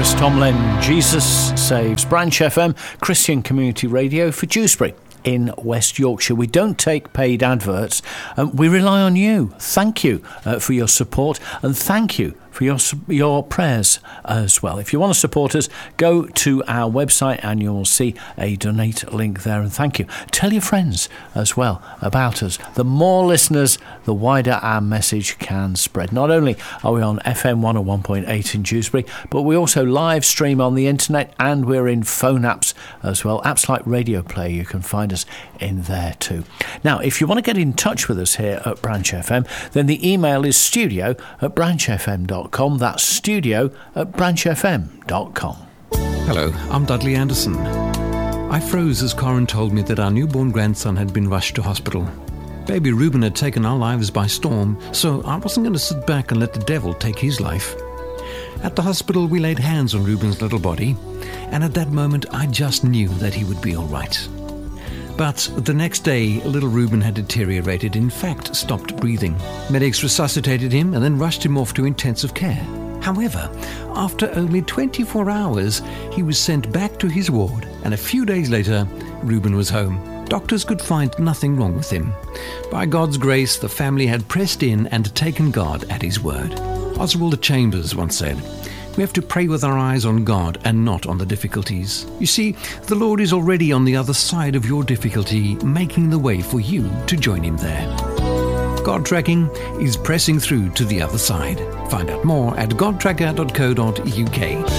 Chris Tomlin, Jesus Saves. Branch FM, Christian Community Radio for Dewsbury in West Yorkshire. We don't take paid adverts. We rely on you. Thank you for your support, and thank you for your prayers as well. If you want to support us, go to our website and you'll see a donate link there. And thank you. Tell your friends as well about us. The more listeners, the wider our message can spread. Not only are we on FM 101.8 in Dewsbury, but we also live stream on the internet, and we're in phone apps as well. Apps like Radio Play, you can find us in there too. Now, if you want to get in touch with us here at Branch FM, then the email is studio@branchfm.com. That's studio@branchfm.com. Hello, I'm Dudley Anderson. I froze as Corin told me that our newborn grandson had been rushed to hospital. Baby Reuben had taken our lives by storm, so I wasn't going to sit back and let the devil take his life. At the hospital, we laid hands on Reuben's little body, and at that moment, I just knew that he would be all right. But the next day, little Reuben had deteriorated, in fact, stopped breathing. Medics resuscitated him and then rushed him off to intensive care. However, after only 24 hours, he was sent back to his ward, and a few days later, Reuben was home. Doctors could find nothing wrong with him. By God's grace, the family had pressed in and taken God at his word. Oswald Chambers once said, "We have to pray with our eyes on God and not on the difficulties. You see, the Lord is already on the other side of your difficulty, making the way for you to join him there." God Tracking is pressing through to the other side. Find out more at godtracker.co.uk.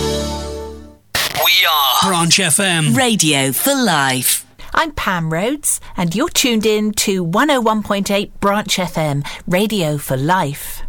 We are Branch FM. Radio for Life. I'm Pam Rhodes, and you're tuned in to 101.8 Branch FM, Radio for Life.